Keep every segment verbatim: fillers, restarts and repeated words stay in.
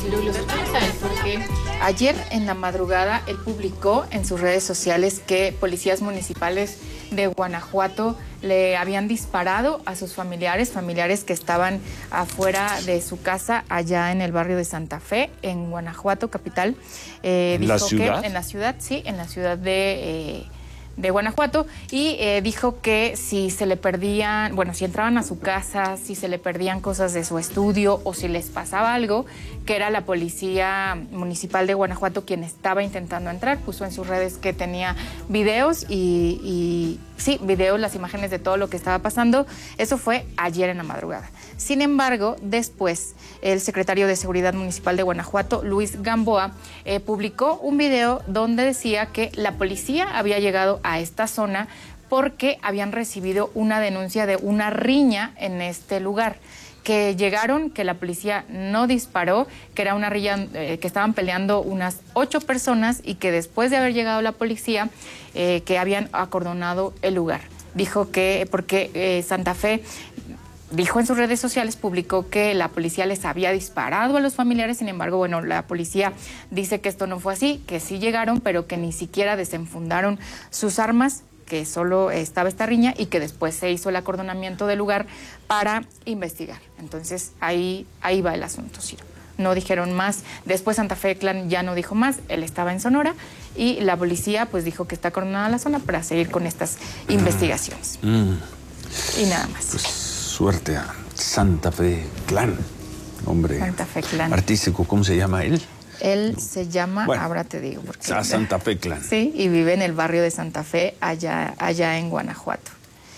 Ciro, y lo escuchamos a él porque ayer en la madrugada él publicó en sus redes sociales que policías municipales de Guanajuato le habían disparado a sus familiares, familiares que estaban afuera de su casa allá en el barrio de Santa Fe, en Guanajuato, capital. Eh, ¿En la dijo ciudad? Que en la ciudad, sí, en la ciudad de... Eh, de Guanajuato, y eh, dijo que si se le perdían, bueno, si entraban a su casa, si se le perdían cosas de su estudio o si les pasaba algo, que era la policía municipal de Guanajuato quien estaba intentando entrar. Puso en sus redes que tenía videos y, y sí, videos, las imágenes de todo lo que estaba pasando. Eso fue ayer en la madrugada. Sin embargo, después, el secretario de Seguridad Municipal de Guanajuato, Luis Gamboa, eh, publicó un video donde decía que la policía había llegado a esta zona porque habían recibido una denuncia de una riña en este lugar. Que llegaron, que la policía no disparó, que era una riña, eh, que estaban peleando unas ocho personas y que después de haber llegado la policía, eh, que habían acordonado el lugar. Dijo que, porque eh, Santa Fe... Dijo en sus redes sociales, publicó que la policía les había disparado a los familiares. Sin embargo, bueno, la policía dice que esto no fue así, que sí llegaron, pero que ni siquiera desenfundaron sus armas, que solo estaba esta riña y que después se hizo el acordonamiento del lugar para investigar. Entonces, ahí, ahí va el asunto, Ciro. No dijeron más. Después Santa Fe Clan ya no dijo más, él estaba en Sonora y la policía pues dijo que está acordonada la zona para seguir con estas investigaciones. Mm. Y nada más. Pues, suerte a Santa Fe Clan, hombre. Santa Fe Clan. Artístico, ¿cómo se llama él? Él no. se llama, bueno, ahora te digo. Porque, a Santa Fe Clan. Sí, y vive en el barrio de Santa Fe, allá, allá en Guanajuato.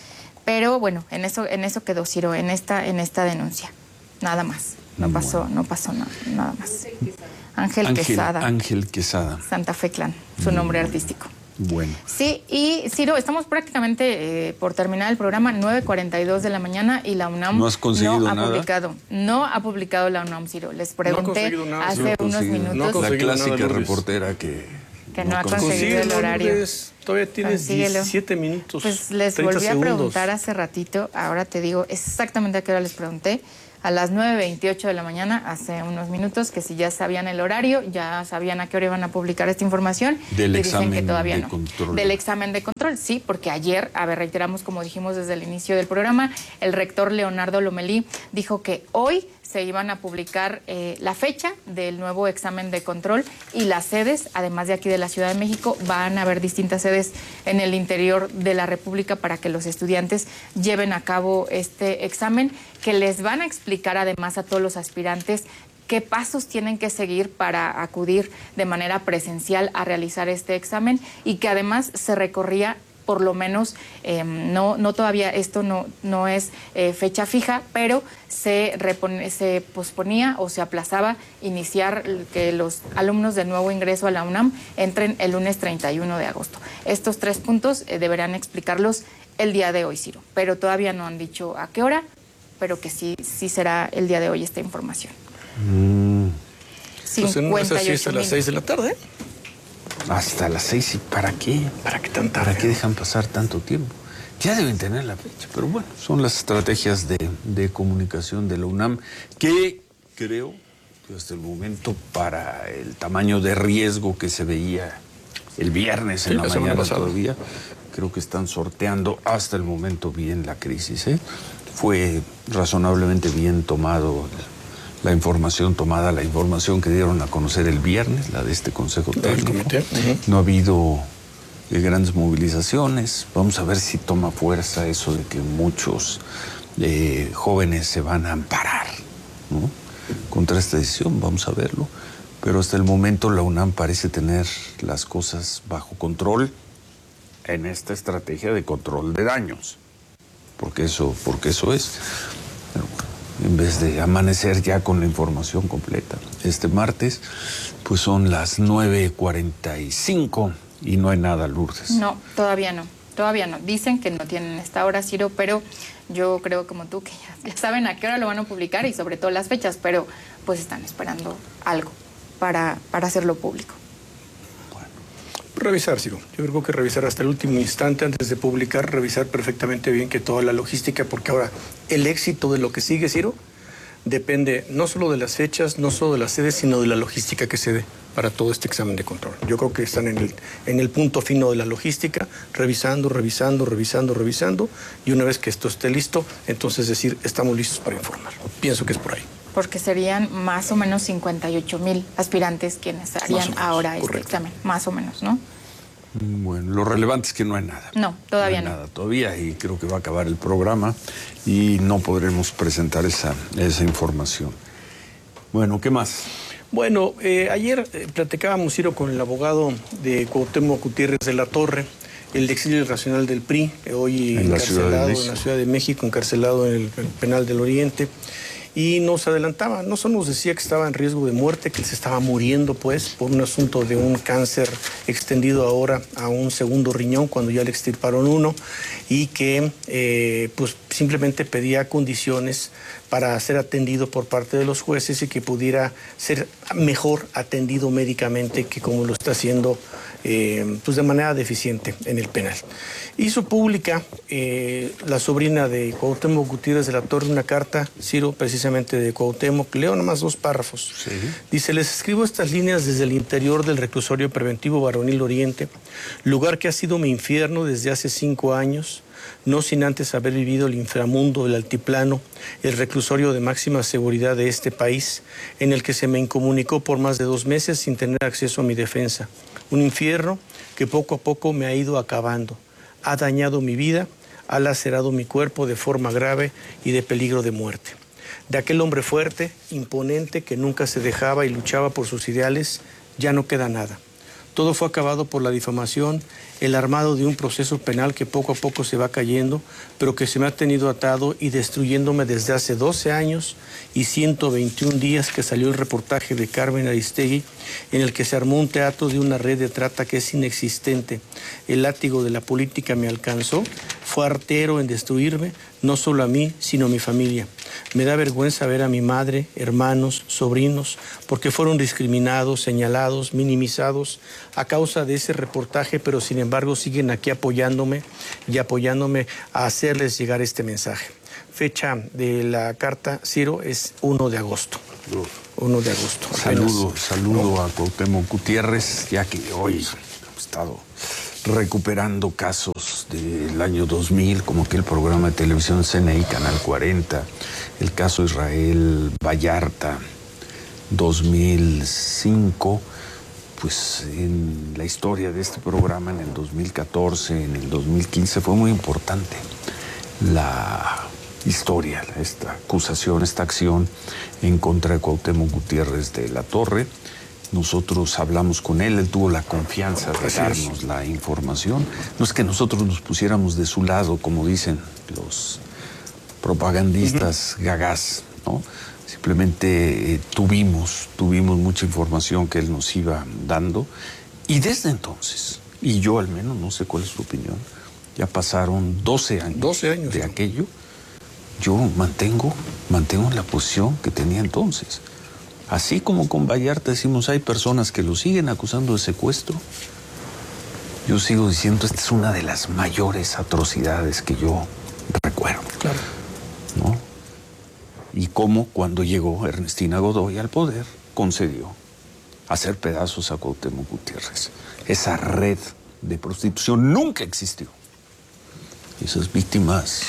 Pero bueno, en eso, en eso quedó Ciro, en esta, en esta denuncia. Nada más. No pasó, bueno. no pasó nada, nada más. Ángel, Ángel Quesada. Ángel Quesada. Santa Fe Clan, su nombre bueno. artístico. Bueno. Sí, y Ciro, estamos prácticamente eh, por terminar el programa, nueve cuarenta y dos de la mañana, y la UNAM no, has conseguido no ha nada? publicado. No ha publicado la UNAM, Ciro. Les pregunté no hace no unos minutos. No la clásica nada, reportera que, que no, no ha conseguido el horario. Lourdes, todavía tienes Consíguelo. diecisiete minutos. Pues les volví a preguntar hace ratito, ahora te digo exactamente a qué hora les pregunté. A las nueve veintiocho de la mañana, hace unos minutos, que si ya sabían el horario, ya sabían a qué hora iban a publicar esta información. Del y examen dicen que todavía de no. control. Del examen de control, sí, porque ayer, a ver, reiteramos, como dijimos desde el inicio del programa, el rector Leonardo Lomelí dijo que hoy se iban a publicar eh, la fecha del nuevo examen de control y las sedes, además de aquí de la Ciudad de México, van a haber distintas sedes en el interior de la República para que los estudiantes lleven a cabo este examen, que les van a explicar además a todos los aspirantes qué pasos tienen que seguir para acudir de manera presencial a realizar este examen, y que además se recorría por lo menos, eh, no, no todavía, esto no, no es eh, fecha fija, pero se, repone, se posponía o se aplazaba iniciar que los alumnos de nuevo ingreso a la UNAM entren el lunes treinta y uno de agosto. Estos tres puntos eh, deberán explicarlos el día de hoy, Ciro, pero todavía no han dicho a qué hora, pero que sí, sí será el día de hoy esta información. Mm. Pues en esa sí es a las seis de la tarde. Hasta las seis, ¿y para qué? ¿Para qué tan tarde? ¿Para qué dejan pasar tanto tiempo? Ya deben tener la fecha, pero bueno, son las estrategias de, de comunicación de la UNAM, que creo que hasta el momento, para el tamaño de riesgo que se veía el viernes en sí, la, la mañana todavía, creo que están sorteando hasta el momento bien la crisis, ¿eh? Fue razonablemente bien tomado la información tomada, la información que dieron a conocer el viernes, la de este Consejo Técnico. Uh-huh. No ha habido eh, grandes movilizaciones. Vamos a ver si toma fuerza eso de que muchos eh, jóvenes se van a amparar, ¿no?, contra esta decisión. Vamos a verlo. Pero hasta el momento la UNAM parece tener las cosas bajo control en esta estrategia de control de daños. Porque eso, porque eso es. Pero, en vez de amanecer ya con la información completa. Este martes, pues son las nueve cuarenta y cinco y no hay nada, Lourdes. No, todavía no, todavía no. Dicen que no tienen esta hora, Ciro, pero yo creo como tú que ya, ya saben a qué hora lo van a publicar y sobre todo las fechas, pero pues están esperando algo para, para hacerlo público. Bueno, revisar, Ciro. Yo creo que revisar hasta el último instante antes de publicar, revisar perfectamente bien que toda la logística, porque ahora el éxito de lo que sigue, Ciro, depende no solo de las fechas, no solo de las sedes, sino de la logística que se dé para todo este examen de control. Yo creo que están en el, en el punto fino de la logística, revisando, revisando, revisando, revisando, y una vez que esto esté listo, entonces decir, estamos listos para informar. Pienso que es por ahí. Porque serían más o menos cincuenta y ocho mil aspirantes quienes harían ahora este examen, más o menos, ¿no? Bueno, lo relevante es que no hay nada. No, todavía no. No hay nada todavía, y creo que va a acabar el programa y no podremos presentar esa, esa información. Bueno, ¿qué más? Bueno, eh, ayer eh, platicábamos, Ciro, con el abogado de Cuauhtémoc Gutiérrez de la Torre, el exilio irracional del P R I, eh, hoy en encarcelado la en la Ciudad de México, encarcelado en el, el Penal del Oriente. Y nos adelantaba, no solo nos decía que estaba en riesgo de muerte, que se estaba muriendo, pues, por un asunto de un cáncer extendido ahora a un segundo riñón, cuando ya le extirparon uno, y que eh, pues simplemente pedía condiciones para ser atendido por parte de los jueces y que pudiera ser mejor atendido médicamente que como lo está haciendo eh, pues de manera deficiente en el penal. Hizo pública eh, la sobrina de Cuauhtémoc Gutiérrez de la Torre una carta, Ciro, precisamente de Cuauhtémoc. Leo nomás dos párrafos. Sí. Dice, les escribo estas líneas desde el interior del reclusorio preventivo Varonil Oriente, lugar que ha sido mi infierno desde hace cinco años, no sin antes haber vivido el inframundo, el altiplano, el reclusorio de máxima seguridad de este país, en el que se me incomunicó por más de dos meses sin tener acceso a mi defensa. Un infierno que poco a poco me ha ido acabando. Ha dañado mi vida, ha lacerado mi cuerpo de forma grave y de peligro de muerte. De aquel hombre fuerte, imponente, que nunca se dejaba y luchaba por sus ideales, ya no queda nada. Todo fue acabado por la difamación, el armado de un proceso penal que poco a poco se va cayendo, pero que se me ha tenido atado y destruyéndome desde hace doce años y ciento veintiún días que salió el reportaje de Carmen Aristegui, en el que se armó un teatro de una red de trata que es inexistente. El látigo de la política me alcanzó, fue artero en destruirme, no solo a mí, sino a mi familia. Me da vergüenza ver a mi madre, hermanos, sobrinos, porque fueron discriminados, señalados, minimizados a causa de ese reportaje, pero sin embargo siguen aquí apoyándome y apoyándome a hacerles llegar este mensaje. Fecha de la carta, Ciro, es uno de agosto. uno de agosto. Saludo, saludo a Cuauhtémoc Gutiérrez, ya que hoy he estado recuperando casos del año dos mil, como aquel programa de televisión C N I, Canal cuarenta, el caso Israel Vallarta, dos mil cinco, pues en la historia de este programa, en el dos mil catorce, en el dos mil quince, fue muy importante la historia, esta acusación, esta acción en contra de Cuauhtémoc Gutiérrez de la Torre. Nosotros hablamos con él, él tuvo la confianza de darnos la información. No es que nosotros nos pusiéramos de su lado, como dicen los propagandistas uh-huh. gagás, ¿no? Simplemente eh, tuvimos, tuvimos mucha información que él nos iba dando. Y desde entonces, y yo al menos, no sé cuál es su opinión, ya pasaron doce años, doce años de ¿no? aquello. Yo mantengo, mantengo la posición que tenía entonces. Así como con Vallarta decimos, hay personas que lo siguen acusando de secuestro, yo sigo diciendo, esta es una de las mayores atrocidades que yo recuerdo. Claro. ¿No? Y cómo cuando llegó Ernestina Godoy al poder, concedió hacer pedazos a Cuauhtémoc Gutiérrez. Esa red de prostitución nunca existió. Esas víctimas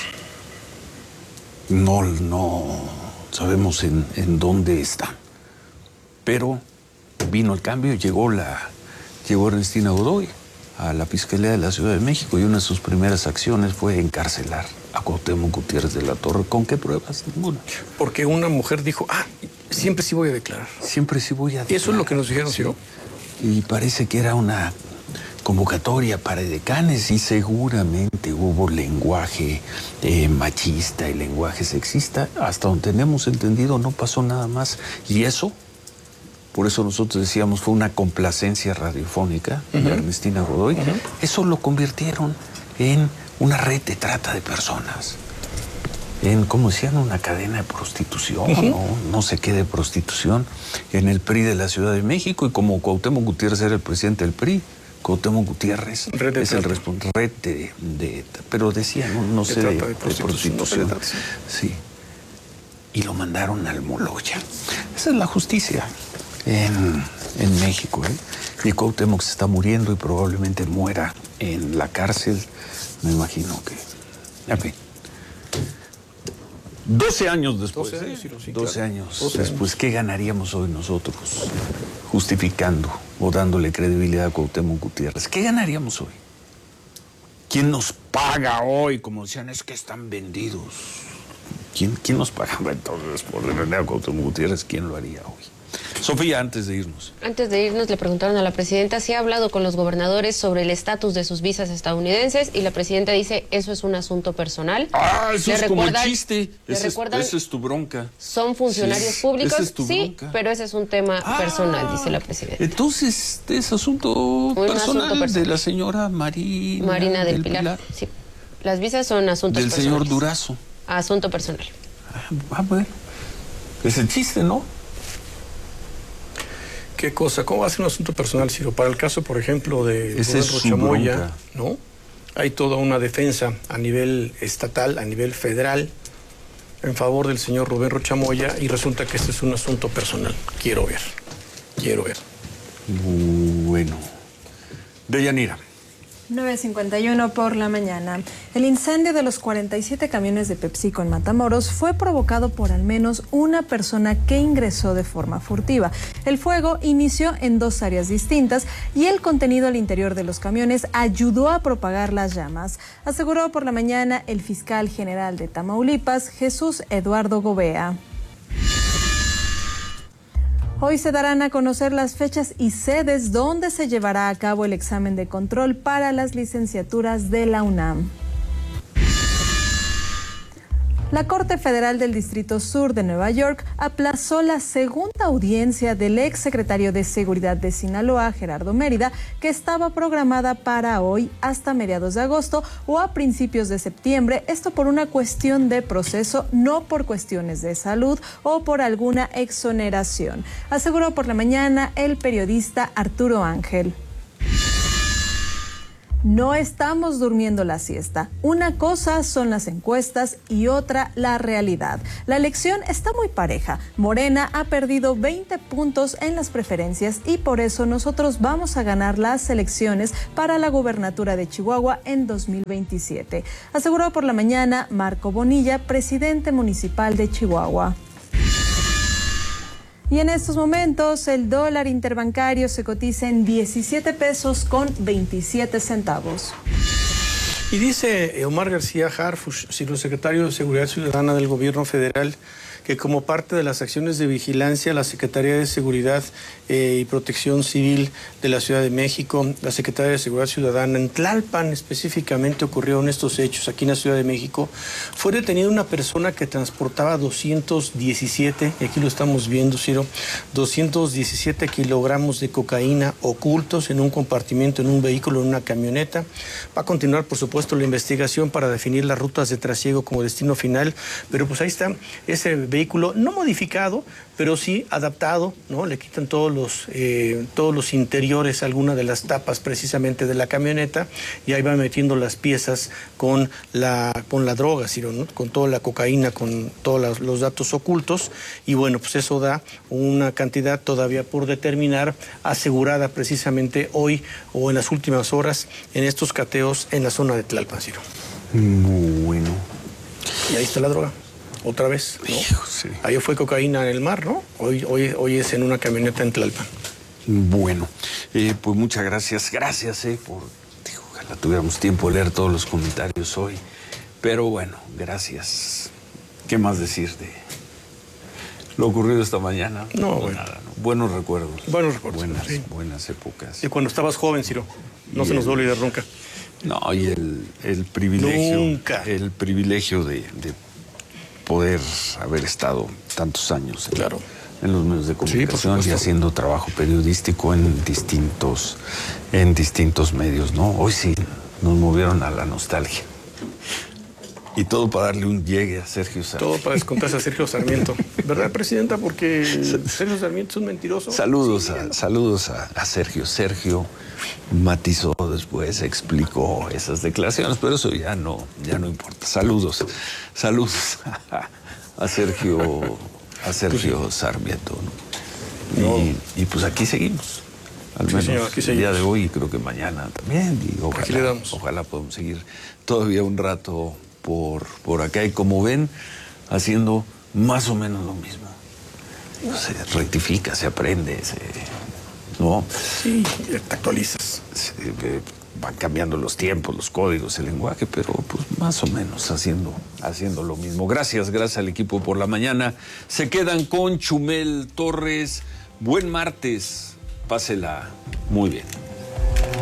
no, no sabemos en, en dónde están. Pero vino el cambio, llegó, la, llegó Ernestina Godoy a la Fiscalía de la Ciudad de México y una de sus primeras acciones fue encarcelar a Cuauhtémoc Gutiérrez de la Torre. ¿Con qué pruebas? Ninguna. Porque una mujer dijo, ah, siempre sí voy a declarar. Siempre sí voy a declarar. Eso es lo que nos dijeron, sí. ¿no? Y parece que era una convocatoria para decanes y seguramente hubo lenguaje eh, machista y lenguaje sexista. Hasta donde tenemos entendido no pasó nada más. Y eso... Por eso nosotros decíamos, fue una complacencia radiofónica uh-huh. de Ernestina Godoy. Uh-huh. Eso lo convirtieron en una red de trata de personas. En, como decían, una cadena de prostitución, uh-huh. ¿no? no sé qué de prostitución, en el P R I de la Ciudad de México. Y como Cuauhtémoc Gutiérrez era el presidente del P R I, Cuauhtémoc Gutiérrez red de es trata. el responsable. Red de, de... Pero decía, no, no de sé, de, de, de prostitución. De prostitución. Sí. y lo mandaron al Moloya. Esa es la justicia en, en México, ¿eh? Y Cuauhtémoc se está muriendo y probablemente muera en la cárcel. Me imagino que... En fin. doce años después. doce años, ¿eh? sí, doce claro. años doce después. años. ¿Qué ganaríamos hoy nosotros justificando o dándole credibilidad a Cuauhtémoc Gutiérrez? ¿Qué ganaríamos hoy? ¿Quién nos paga hoy? Como decían, es que están vendidos. ¿Quién, quién nos pagaba entonces por defender a Cuauhtémoc Gutiérrez? ¿Quién lo haría hoy? Sofía, antes de irnos. Antes de irnos, le preguntaron a la presidenta si ha hablado con los gobernadores sobre el estatus de sus visas estadounidenses y la presidenta dice, eso es un asunto personal. Ah, eso Le es como recuerdan- chiste. le Ese es, recuerdan- esa es tu bronca. Son funcionarios Sí, públicos, esa es tu sí, bronca. pero ese es un tema Ah, personal, dice la presidenta. Entonces, es asunto personal, asunto personal. de la señora Marina, Marina del, Pilar. Sí. Las visas son asuntos Del personales. señor Durazo. Asunto personal. Ah, bueno. Es el chiste, ¿no? ¿Qué cosa? ¿Cómo va a ser un asunto personal, Ciro? Para el caso, por ejemplo, de Esa Rubén es su Rochamoya, bronca. ¿no? Hay toda una defensa a nivel estatal, a nivel federal, en favor del señor Rubén Rochamoya, y resulta que este es un asunto personal. Quiero ver, quiero ver. Bueno. Deyanira. nueve cincuenta y uno por la mañana. El incendio de los cuarenta y siete camiones de PepsiCo en Matamoros fue provocado por al menos una persona que ingresó de forma furtiva. El fuego inició en dos áreas distintas y el contenido al interior de los camiones ayudó a propagar las llamas, aseguró por la mañana el fiscal general de Tamaulipas, Jesús Eduardo Gobea. Hoy se darán a conocer las fechas y sedes donde se llevará a cabo el examen de control para las licenciaturas de la UNAM. La Corte Federal del Distrito Sur de Nueva York aplazó la segunda audiencia del exsecretario de Seguridad de Sinaloa, Gerardo Mérida, que estaba programada para hoy hasta mediados de agosto o a principios de septiembre, esto por una cuestión de proceso, no por cuestiones de salud o por alguna exoneración, aseguró por la mañana el periodista Arturo Ángel. No estamos durmiendo la siesta. Una cosa son las encuestas y otra la realidad. La elección está muy pareja. Morena ha perdido veinte puntos en las preferencias y por eso nosotros vamos a ganar las elecciones para la gubernatura de Chihuahua en dos mil veintisiete, aseguró por la mañana Marco Bonilla, presidente municipal de Chihuahua. Y en estos momentos el dólar interbancario se cotiza en diecisiete pesos con veintisiete centavos. Y dice Omar García Harfuch, secretario de Seguridad Ciudadana del Gobierno Federal, que como parte de las acciones de vigilancia, la Secretaría de Seguridad eh, y Protección Civil de la Ciudad de México, la Secretaría de Seguridad Ciudadana, en Tlalpan específicamente ocurrieron estos hechos aquí en la Ciudad de México. Fue detenida una persona que transportaba doscientos diecisiete, y aquí lo estamos viendo, Ciro, doscientos diecisiete kilogramos de cocaína ocultos en un compartimento, en un vehículo, en una camioneta. Va a continuar, por supuesto, la investigación para definir las rutas de trasiego como destino final, pero pues ahí está ese vehículo vehículo no modificado, pero sí adaptado, ¿no? Le quitan todos los, eh, todos los interiores, alguna de las tapas precisamente de la camioneta, y ahí van metiendo las piezas con la, con la droga, Ciro, ¿no? Con toda la cocaína, con todos los, los datos ocultos, y bueno, pues eso da una cantidad todavía por determinar, asegurada precisamente hoy o en las últimas horas en estos cateos en la zona de Tlalpan, Ciro. Bueno. Y ahí está la droga. Otra vez, ¿no? Hijo, sí. Ayer fue cocaína en el mar, ¿no? Hoy, hoy, hoy es en una camioneta en Tlalpan. Bueno, eh, pues muchas gracias. Gracias, eh, por... Digo, ojalá tuviéramos tiempo de leer todos los comentarios hoy. Pero bueno, gracias. ¿Qué más decir de lo ocurrido esta mañana? No, Pues bueno. nada, ¿no? Buenos recuerdos. Buenos recuerdos, Buenas, sí. buenas épocas. Y cuando estabas joven, Ciro, no Y se nos va a el- olvidar nunca. No, y el, el privilegio. Nunca. El privilegio de, de poder haber estado tantos años en, Claro. en los medios de comunicación y supuesto. haciendo trabajo periodístico en distintos, en distintos medios, ¿no? Hoy sí nos movieron a la nostalgia. Y todo para darle un llegue a Sergio Sarmiento. Todo para descontarse a Sergio Sarmiento. ¿Verdad, Presidenta? Porque Sergio Sarmiento es un mentiroso. Saludos, Sí, a, saludos a, a Sergio. Sergio matizó después, explicó esas declaraciones, pero eso ya no, ya no importa. Saludos, saludos a, a Sergio, a Sergio Sarmiento, ¿no? No. Y, y pues aquí seguimos. Al menos sí, señor, aquí el día de hoy y creo que mañana también. Y ojalá, ojalá podamos seguir todavía un rato por, por acá. Y como ven, haciendo más o menos lo mismo. Se rectifica, se aprende, se... ¿no? Sí, te actualizas. Se, eh, van cambiando los tiempos, los códigos, el lenguaje, pero pues más o menos haciendo, haciendo lo mismo. Gracias, gracias al equipo por la mañana. Se quedan con Chumel Torres. Buen martes. Pásela muy bien.